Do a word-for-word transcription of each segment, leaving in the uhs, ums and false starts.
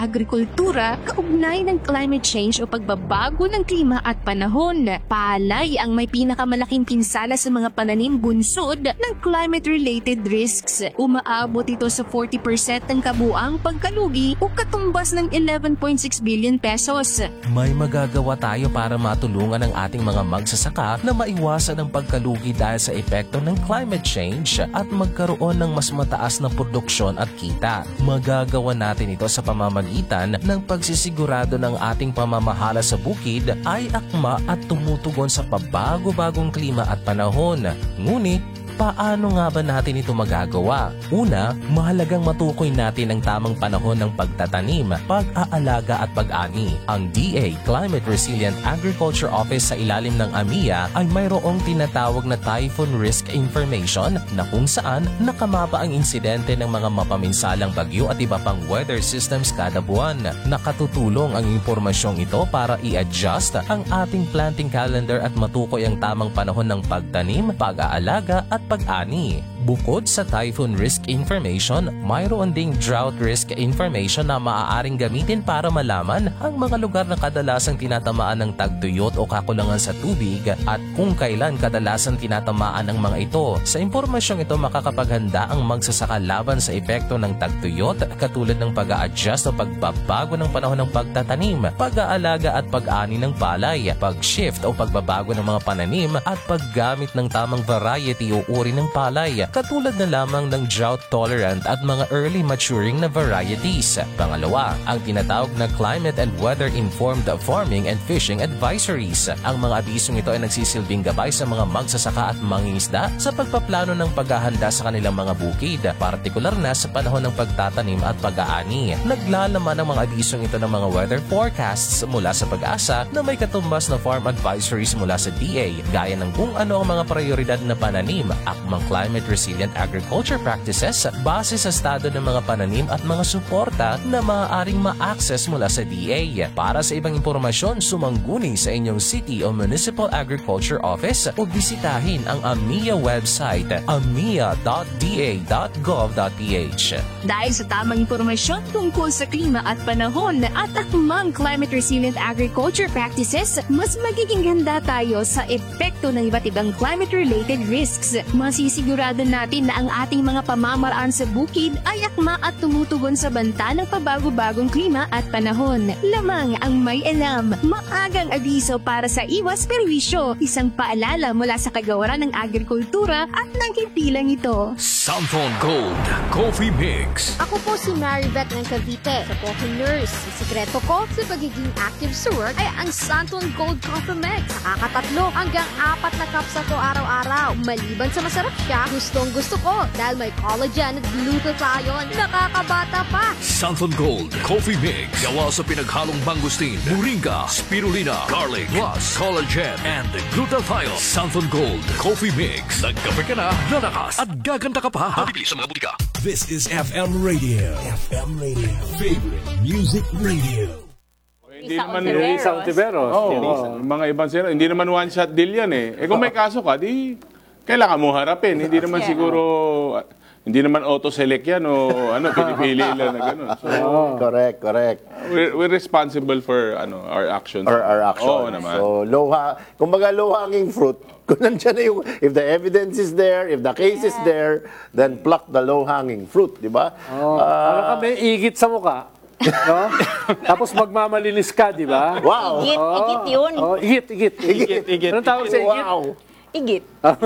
agrikultura kaugnay ng climate change o pagbabago ng klima at panahon. Palay ang may pinakamalaking pinsala sa mga pananim bunsod ng climate-related risks. Umaabot ito sa forty percent ng kabuang pagkalugi o katumbas ng eleven point six billion pesos. May magagawa tayo para matulungan ang ating mga magsasaka na maiwasan ang pagkalugi dahil sa epekto ng climate change at magkaroon ng mas mataas na produksyon at kita. Magagawa natin ito sa pamamagitan ng pagsisigurado ng ating pamamahala sa bukid ay akma at tumutugon sa pabago-bagong klima at panahon. Ngunit, paano nga ba natin ito magagawa? Una, mahalagang matukoy natin ang tamang panahon ng pagtatanim, pag-aalaga at pag-ani. Ang D A Climate Resilient Agriculture Office sa ilalim ng A M I A ay mayroong tinatawag na Typhoon Risk Information na kung saan nakamapa ang insidente ng mga mapaminsalang bagyo at iba pang weather systems kada buwan. Nakatutulong ang impormasyong ito para i-adjust ang ating planting calendar at matukoy ang tamang panahon ng pagtanim, pag-aalaga at pag-ani. Bukod sa Typhoon Risk Information, mayroon ding Drought Risk Information na maaaring gamitin para malaman ang mga lugar na kadalasang tinatamaan ng tagtuyot o kakulangan sa tubig at kung kailan kadalasang tinatamaan ang mga ito. Sa impormasyong ito makakapaghanda ang magsasaka laban sa epekto ng tagtuyot katulad ng pag-a-adjust o pagbabago ng panahon ng pagtatanim, pag-aalaga at pag-ani ng palay, pag-shift o pagbabago ng mga pananim at paggamit ng tamang variety o uri ng palay katulad na lamang ng drought-tolerant at mga early maturing na varieties. Pangalawa, ang tinatawag na Climate and Weather-Informed Farming and Fishing Advisories. Ang mga abisong ito ay nagsisilbing gabay sa mga magsasaka at mangingisda sa pagpaplano ng paghahanda sa kanilang mga bukid, partikular na sa panahon ng pagtatanim at pag-aani. Naglalaman ang mga abisong ito ng mga weather forecasts mula sa Pag-asa na may katumbas na farm advisories mula sa D A, gaya ng kung ano ang mga prioridad na pananim, akmang climate resilient agriculture practices base sa estado ng mga pananim at mga suporta na maaaring ma-access mula sa D A. Para sa ibang impormasyon, sumangguni sa inyong City o Municipal Agriculture Office o bisitahin ang A M I A website a m i a dot d a dot gov dot p h. Dahil sa tamang impormasyon tungkol sa klima at panahon at akmang climate resilient agriculture practices, mas magiging handa tayo sa epekto ng iba't ibang climate-related risks. Masisigurado natin na ang ating mga pamamaraan sa bukid ay akma at tumutugon sa banta ng pabago-bagong klima at panahon. Lamang ang may alam, maagang abiso para sa iwas perwisyo, isang paalala mula sa kagawaran ng agrikultura at ng himpilang ito. Santon Gold Coffee Mix. Ako po si Maribeth ng Cavite, sa Coffee Nurse. Ang sikreto ko sa pagiging active sa work ay ang Santon Gold Coffee Mix. Nakakatatlo hanggang apat na cups ako araw-araw. Maliban sa masarap siya, gustong gusto ko dahil may collagen at glutathione. Nakakabata pa. Santon Gold Coffee Mix. Gawa sa pinaghalong mangustin, moringa, spirulina, garlic, plus collagen and glutathione. Santon Gold Coffee Mix. Nagkape ka na, lalakas at gaganda ka pa. Mabibili sa mga butika. This is F M Radio. F M Radio. Favorite Music Radio. Hindi naman Lisa Ontiveros. Oo, oh, mga ibang sila. Hindi naman one-shot deal yan eh. Eh kung may kaso ka, di kailangan mo harapin. Hindi naman siguro, hindi naman auto-select yan o ano, pinipili lang na gano'n. So, Correct, correct. we're, we're responsible for ano our actions. Or our action. Oo naman. So, low ha kumbaga low-hanging fruit. Kung nandiyan na yung, if the evidence is there, if the case is there, then pluck the low-hanging fruit, di ba? Oh, ano kami, igit sa mukha. No? Tapos magmamalinis ka, di ba? Wow! Igit, igit yun. Oh, igit, igit. Igit, igit. Anong tawag sa igit? Wow! Igit.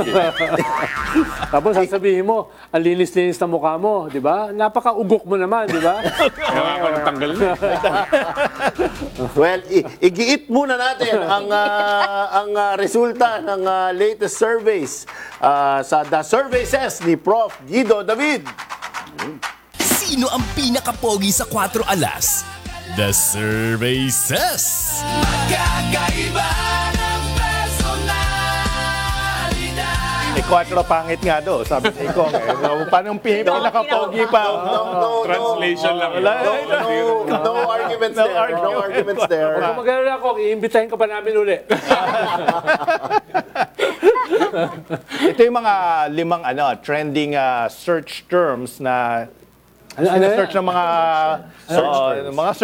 Tapos sasabihin mo, ang linis-linis na mukha mo, di ba? Napaka-ugok mo naman, di ba? Kaya ako natanggal na. Well, i- igiit muna natin ang ah, ang ah, resulta ng ah, latest surveys ah, sa The Survey Says ni Prof Guido David. Sino ang pinakapogi sa Cuatro Alas? The Survey Says. Magkakaiba ng personalidad. Eh, Cuatro pangit nga do, sabi ni Ikong. Eh. So, paano yung pinakapogi pa? No, no, no, Translation lang. No, no, no arguments there. No arguments there. Kung mag-alala ako, iimbitahin ka pa namin uli. Ito yung mga limang ano trending uh, search terms na Ano, ano, search ng mga, uh, mga